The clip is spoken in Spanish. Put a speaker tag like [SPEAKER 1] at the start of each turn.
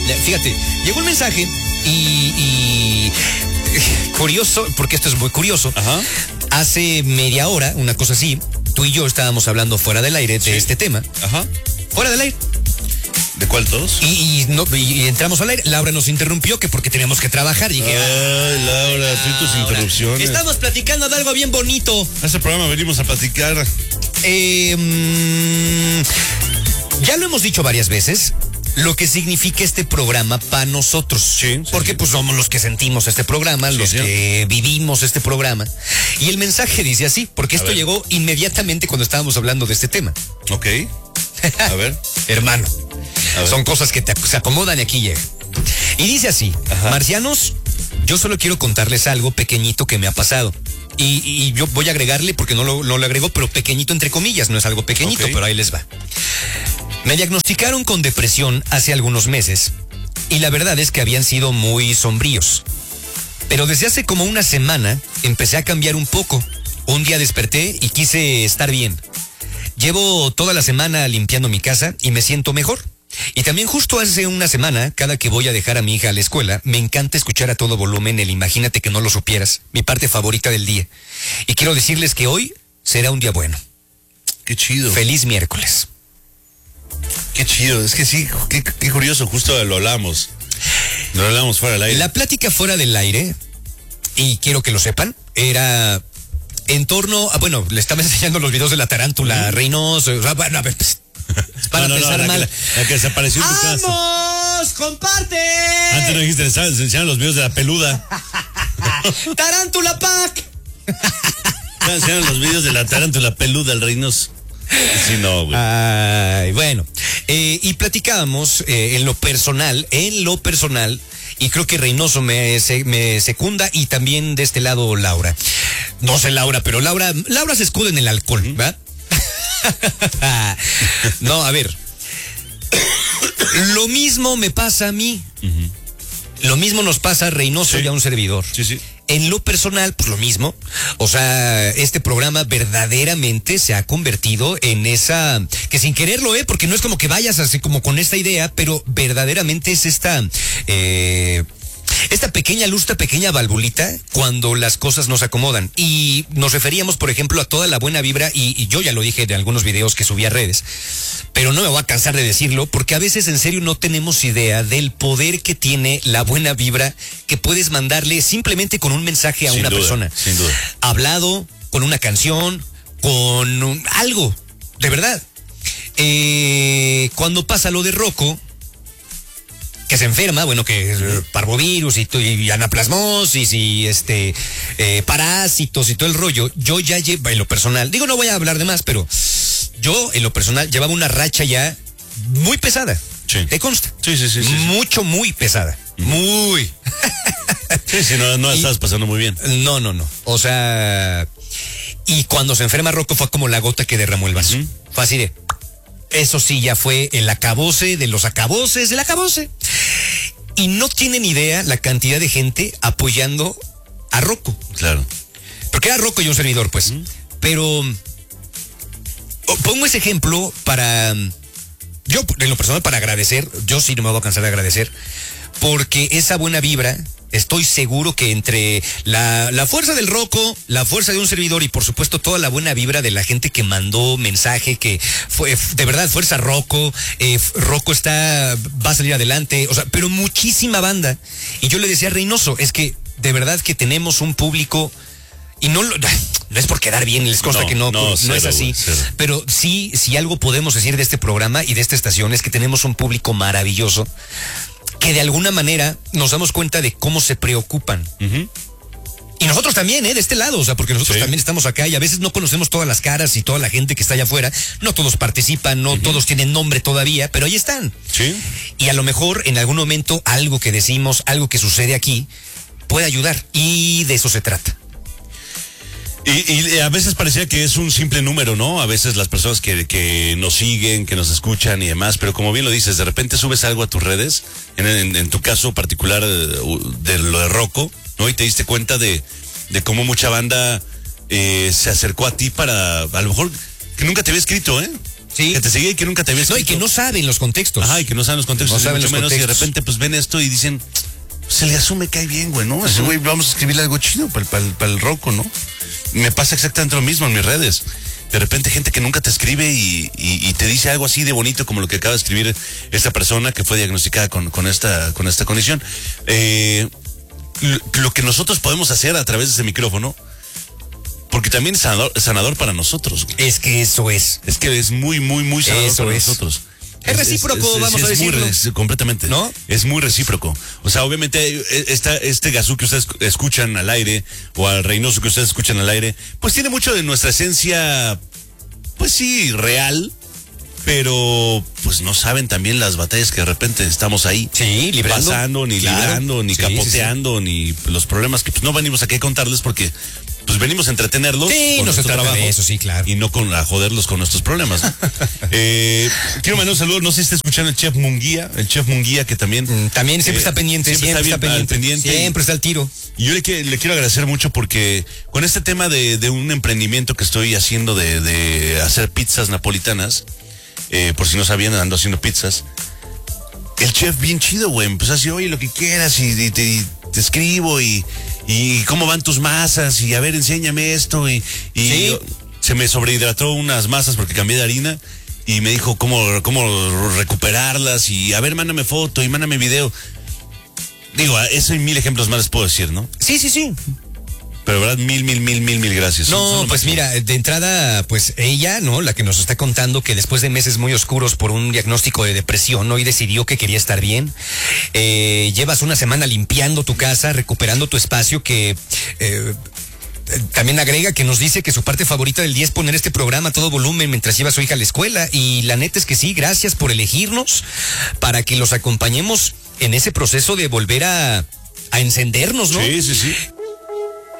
[SPEAKER 1] Fíjate, llegó un mensaje y curioso, porque esto es muy curioso.
[SPEAKER 2] Ajá.
[SPEAKER 1] Hace media hora, una cosa así, tú y yo estábamos hablando fuera del aire de este tema.
[SPEAKER 2] Ajá.
[SPEAKER 1] Fuera del aire.
[SPEAKER 2] ¿De cuál todos?
[SPEAKER 1] Y entramos al aire. Laura nos interrumpió que porque teníamos que trabajar. Y dije,
[SPEAKER 2] ay, Laura, tú y tus interrupciones.
[SPEAKER 1] Estamos platicando de algo bien bonito.
[SPEAKER 2] A este programa venimos a platicar.
[SPEAKER 1] Ya lo hemos dicho varias veces, lo que significa este programa para nosotros.
[SPEAKER 2] Sí,
[SPEAKER 1] porque pues somos los que sentimos este programa, los que vivimos este programa. Y el mensaje dice así, porque esto llegó inmediatamente cuando estábamos hablando de este tema.
[SPEAKER 2] Ok. A ver.
[SPEAKER 1] Hermano, son cosas que se acomodan y aquí llega. Y dice así, marcianos, yo solo quiero contarles algo pequeñito que me ha pasado. Y yo voy a agregarle, porque no lo agrego, pero pequeñito entre comillas, no es algo pequeñito, pero ahí les va. Me diagnosticaron con depresión hace algunos meses y la verdad es que habían sido muy sombríos. Pero desde hace como una semana empecé a cambiar un poco. Un día desperté y quise estar bien. Llevo toda la semana limpiando mi casa y me siento mejor. Y también justo hace una semana, cada que voy a dejar a mi hija a la escuela, me encanta escuchar a todo volumen el Imagínate que no lo supieras, mi parte favorita del día. Y quiero decirles que hoy será un día bueno.
[SPEAKER 2] Qué chido.
[SPEAKER 1] Feliz miércoles.
[SPEAKER 2] Qué chido, es que sí, qué curioso, justo lo hablamos. Lo hablamos fuera del aire.
[SPEAKER 1] La plática fuera del aire, y quiero que lo sepan, era en torno a, bueno, le estaba enseñando los videos de la tarántula Reynoso, o sea, bueno, a ver, para empezar mal.
[SPEAKER 2] La que desapareció en tu casa.
[SPEAKER 1] ¡Vamos! ¡Comparte!
[SPEAKER 2] Antes no dijiste, enseñaron los videos de la peluda.
[SPEAKER 1] ¡Tarántula Pack!
[SPEAKER 2] Enseñaron los videos de la tarántula peluda, el Reynoso. Sí, no, güey.
[SPEAKER 1] Ay, bueno. Y platicábamos en lo personal, y creo que Reynoso me secunda, y también de este lado Laura. No sé Laura, pero Laura se escuda en el alcohol, ¿verdad? No, a ver. Lo mismo me pasa a mí. Lo mismo nos pasa a Reynoso y a un servidor.
[SPEAKER 2] Sí.
[SPEAKER 1] En lo personal, pues lo mismo. O sea, este programa verdaderamente se ha convertido en esa, que sin quererlo, porque no es como que vayas así como con esta idea, pero verdaderamente es esta pequeña luz, esta pequeña valvulita cuando las cosas no se acomodan. Y nos referíamos, por ejemplo, a toda la buena vibra, y yo ya lo dije en algunos videos que subí a redes, pero no me voy a cansar de decirlo, porque a veces en serio no tenemos idea del poder que tiene la buena vibra que puedes mandarle simplemente con un mensaje a una persona.
[SPEAKER 2] Sin duda.
[SPEAKER 1] Hablado, con una canción, con algo, de verdad. Cuando pasa lo de Rocco, que se enferma, bueno, que parvovirus y anaplasmosis y parásitos y todo el rollo, yo ya llevo en lo personal, digo, no voy a hablar de más, pero yo en lo personal llevaba una racha ya muy pesada.
[SPEAKER 2] Sí.
[SPEAKER 1] ¿Te consta?
[SPEAKER 2] Sí.
[SPEAKER 1] Mucho, muy pesada. Muy.
[SPEAKER 2] Sí, no estabas pasando muy bien.
[SPEAKER 1] No. O sea, y cuando se enferma Rocco fue como la gota que derramó el vaso. Fue así de, eso sí, ya fue el acabose de los acaboses del acabose. Y no tienen idea la cantidad de gente apoyando a Rocco.
[SPEAKER 2] Claro.
[SPEAKER 1] Porque era Rocco y un servidor, pues. Pero pongo ese ejemplo para, yo en lo personal, para agradecer. Yo sí no me voy a cansar de agradecer, porque esa buena vibra, estoy seguro que entre la fuerza del Rocco, la fuerza de un servidor y por supuesto toda la buena vibra de la gente que mandó mensaje, que fue de verdad, fuerza Rocco, Rocco va a salir adelante, o sea, pero muchísima banda. Y yo le decía a Reynoso, es que de verdad que tenemos un público, y no es por quedar bien, les consta que no es así, pero sí, si algo podemos decir de este programa y de esta estación es que tenemos un público maravilloso, que de alguna manera nos damos cuenta de cómo se preocupan. Y nosotros también, de este lado, o sea, porque nosotros también estamos acá y a veces no conocemos todas las caras y toda la gente que está allá afuera. No todos participan, no todos tienen nombre todavía, pero ahí están.
[SPEAKER 2] Sí.
[SPEAKER 1] Y a lo mejor en algún momento algo que decimos, algo que sucede aquí, puede ayudar. Y de eso se trata.
[SPEAKER 2] Y a veces parecía que es un simple número, ¿no? A veces las personas que nos siguen, que nos escuchan y demás, pero como bien lo dices, de repente subes algo a tus redes, en tu caso particular de lo de Rocco, ¿no? Y te diste cuenta de cómo mucha banda se acercó a ti para, a lo mejor, que nunca te había escrito,
[SPEAKER 1] Sí.
[SPEAKER 2] Que te seguía y que nunca te había escrito.
[SPEAKER 1] No, y que no saben los contextos.
[SPEAKER 2] Ajá, y que no saben los contextos.
[SPEAKER 1] No saben
[SPEAKER 2] mucho
[SPEAKER 1] los
[SPEAKER 2] menos, y de
[SPEAKER 1] contextos.
[SPEAKER 2] repente pues ven esto y dicen, pues el Gazú me cae bien, güey, ¿no? Ese güey, vamos a escribirle algo chido para el Rocco, ¿no? Me pasa exactamente lo mismo en mis redes. De repente gente que nunca te escribe y te dice algo así de bonito como lo que acaba de escribir esta persona que fue diagnosticada con esta condición. Lo que nosotros podemos hacer a través de ese micrófono, porque también es sanador para nosotros.
[SPEAKER 1] Es que eso es.
[SPEAKER 2] Es que es muy, muy, muy sanador
[SPEAKER 1] Eso
[SPEAKER 2] para
[SPEAKER 1] es.
[SPEAKER 2] nosotros.
[SPEAKER 1] Es recíproco, vamos a decirlo.
[SPEAKER 2] Completamente.
[SPEAKER 1] ¿No?
[SPEAKER 2] Es muy recíproco. O sea, obviamente, este Gazú que ustedes escuchan al aire, o al Reynoso que ustedes escuchan al aire, pues tiene mucho de nuestra esencia, pues sí, real, pero pues no saben también las batallas que de repente estamos ahí.
[SPEAKER 1] Sí, librando.
[SPEAKER 2] Pasando, ni
[SPEAKER 1] Claro.
[SPEAKER 2] librando, ni
[SPEAKER 1] Sí,
[SPEAKER 2] capoteando, ni los problemas que pues no venimos aquí a contarles porque pues venimos a entretenerlos.
[SPEAKER 1] Sí,
[SPEAKER 2] con
[SPEAKER 1] no se
[SPEAKER 2] nuestro
[SPEAKER 1] trata de
[SPEAKER 2] trabajo,
[SPEAKER 1] eso, sí, claro.
[SPEAKER 2] y no a joderlos con nuestros problemas. Quiero mandar un saludo, no sé si está escuchando el Chef Munguía que también...
[SPEAKER 1] También siempre está pendiente, siempre está pendiente. Siempre está al tiro.
[SPEAKER 2] Y yo le quiero agradecer mucho porque con este tema de un emprendimiento que estoy haciendo de hacer pizzas napolitanas, por si no sabían, ando haciendo pizzas. El chef bien chido, güey, empezó así, oye, lo que quieras y te escribo y cómo van tus masas y a ver, enséñame esto y
[SPEAKER 1] ¿Sí?
[SPEAKER 2] Se me sobrehidrató unas masas porque cambié de harina y me dijo cómo recuperarlas y a ver, mándame foto y mándame video. Digo, eso y 1000 ejemplos más les puedo decir, ¿no?
[SPEAKER 1] Sí.
[SPEAKER 2] Pero verdad, mil gracias.
[SPEAKER 1] No,
[SPEAKER 2] Son
[SPEAKER 1] pues mira, de entrada, pues ella, ¿no? La que nos está contando que después de meses muy oscuros por un diagnóstico de depresión, hoy decidió que quería estar bien. Llevas una semana limpiando tu casa, recuperando tu espacio, que también agrega que nos dice que su parte favorita del día es poner este programa a todo volumen mientras lleva a su hija a la escuela. Y la neta es que sí, gracias por elegirnos para que los acompañemos en ese proceso de volver a encendernos, ¿no?
[SPEAKER 2] Sí.